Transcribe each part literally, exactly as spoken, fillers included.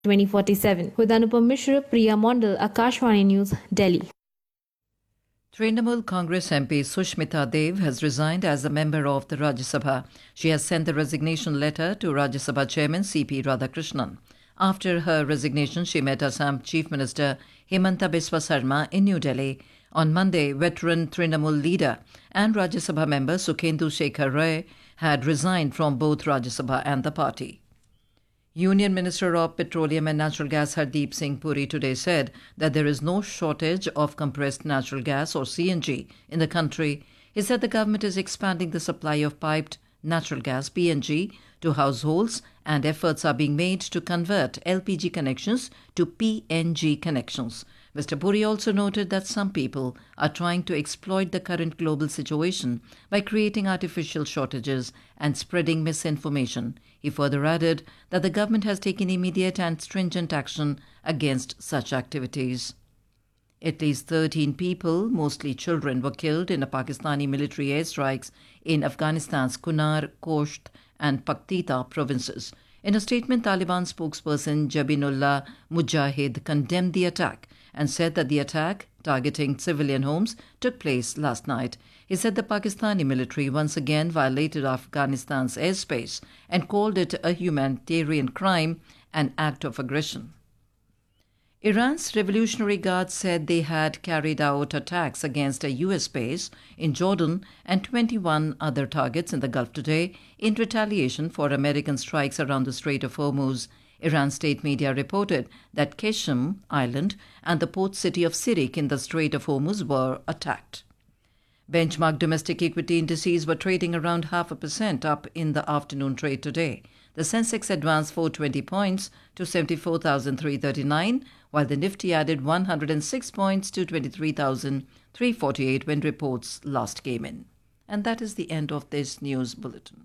twenty forty-seven. With Anupam Mishra, Priya Mondal, Akashvani News, Delhi. Trinamool Congress M P Sushmita Dev has resigned as a member of the Rajya Sabha. She has sent the resignation letter to Rajya Sabha Chairman C P Radhakrishnan. After her resignation, she met Assam Chief Minister Himanta Biswa Sarma in New Delhi. On Monday, veteran Trinamool leader and Rajya Sabha member Sukhendu Shekhar Ray had resigned from both Rajya Sabha and the party. Union Minister of Petroleum and Natural Gas Hardeep Singh Puri today said that there is no shortage of compressed natural gas or C N G in the country. He said the government is expanding the supply of piped natural gas P N G to households and efforts are being made to convert L P G connections to P N G connections. Mister Puri also noted that some people are trying to exploit the current global situation by creating artificial shortages and spreading misinformation. He further added that the government has taken immediate and stringent action against such activities. At least thirteen people, mostly children, were killed in a Pakistani military airstrikes in Afghanistan's Kunar, Kosht and Paktika provinces. In a statement, Taliban spokesperson Jabinullah Mujahid condemned the attack and said that the attack, targeting civilian homes, took place last night. He said the Pakistani military once again violated Afghanistan's airspace and called it a humanitarian crime, an act of aggression. Iran's Revolutionary Guard said they had carried out attacks against a U S base in Jordan and twenty-one other targets in the Gulf today in retaliation for American strikes around the Strait of Hormuz. Iran state media reported that Qeshm Island and the port city of Sirik in the Strait of Hormuz were attacked. Benchmark domestic equity indices were trading around half a percent up in the afternoon trade today. The Sensex advanced four hundred twenty points to seventy-four thousand three hundred thirty-nine, while the Nifty added one hundred six points to twenty-three thousand three hundred forty-eight when reports last came in. And that is the end of this news bulletin.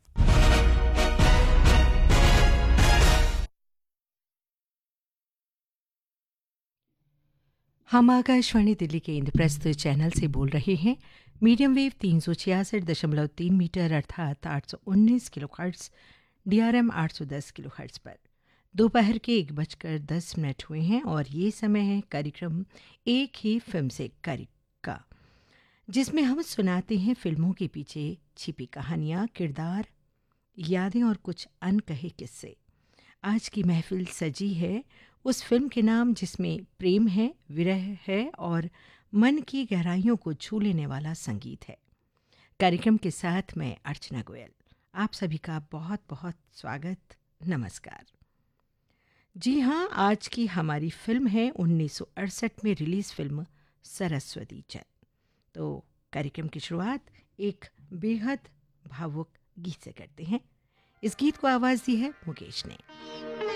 हम आकाशवाणी दिल्ली के Indraprastha channel से बोल रहे हैं। Medium wave तीन सौ छियासठ दशमलव तीन मीटर अर्थात आठ सौ उन्नीस kilo hertz, D R M आठ सौ दस किलो हर्ट्स पर दोपहर के एक बजकर दस मिनट हुए हैं और ये समय है कार्यक्रम एक ही फिल्म से कार्य का, जिसमें हम सुनाते हैं फिल्मों के पीछे छिपी कहानियाँ, किरदार, यादें और कुछ अनकहे किस्से। आज की महफिल सजी है उस फिल्म के नाम जिसमें प्रेम है, विरह है और मन की गहराइयों को छू लेने वाला संगीत है। कार्यक्रम के साथ मैं अर्चना गोयल, आप सभी का बहुत बहुत स्वागत, नमस्कार। जी हाँ, आज की हमारी फिल्म है उन्नीस सौ अड़सठ में रिलीज़ फिल्म सरस्वती चल। तो कार्यक्रम की शुरुआत एक बेहद भावुक गीत से करते हैं। इस गीत को आवाज़ दी है मुकेश ने।